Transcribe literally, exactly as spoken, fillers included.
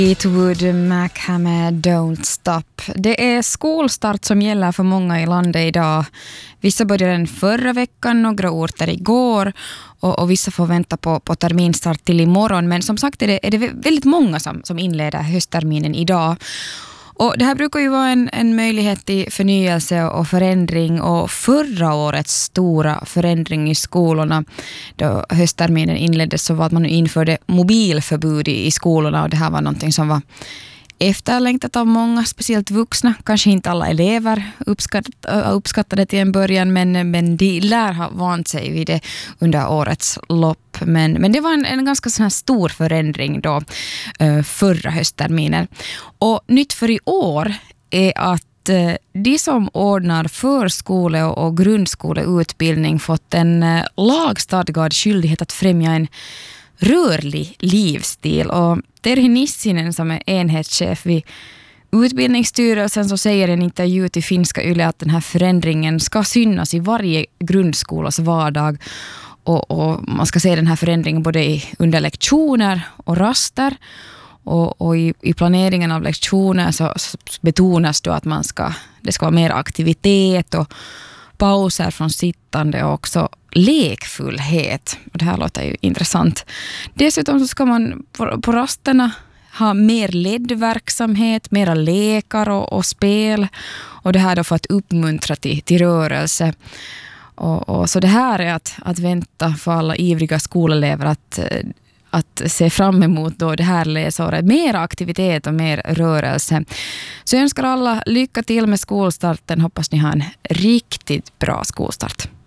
Fleetwood Mac med Don't Stop. Det är skolstart som gäller för många i landet idag. Vissa började den förra veckan, några orter igår och, och vissa får vänta på, på terminstart till imorgon. Men som sagt är det, är det väldigt många som, som inleder höstterminen idag. Och det här brukar ju vara en, en möjlighet till förnyelse och förändring, och förra årets stora förändring i skolorna då höstterminen inleddes så var att man införde mobilförbud i, i skolorna, och det här var någonting som var efterlängtat av många, speciellt vuxna. Kanske inte alla elever uppskattade, uppskattade till en början, men, men de lär ha vant sig vid det under årets lopp. Men, men det var en, en ganska sån här stor förändring då uh, förra höstterminen. Och nytt för i år är att uh, de som ordnar förskole- och, och grundskoleutbildning fått en uh, lagstadgad skyldighet att främja en rörlig livsstil. Och Terhi Nissinen som är enhetschef vid Utbildningsstyrelsen så säger i en intervju till Finska Yle att den här förändringen ska synas i varje grundskolas vardag, och, och man ska se den här förändringen både i, under lektioner och raster, och, och i, i planeringen av lektioner så, så betonas då att man ska, det ska vara mer aktivitet och pauser från sittande och också lekfullhet. Och det här låter ju intressant. Dessutom så ska man på, på rasterna ha mer ledverksamhet, mera lekar och, och spel. Och det här då för att uppmuntra till, till rörelse. Och, och så det här är att, att vänta för alla ivriga skolelever att, att se fram emot då det här läsåret. Mer aktivitet och mer rörelse. Så jag önskar alla lycka till med skolstarten. Hoppas ni har en riktigt bra skolstart.